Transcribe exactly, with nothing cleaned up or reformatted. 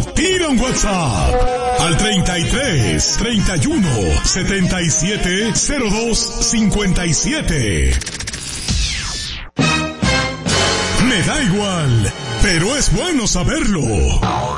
tira un WhatsApp al treinta y tres, treinta y uno, setenta y siete, cero dos, cincuenta y siete. Me da igual, pero es bueno saberlo.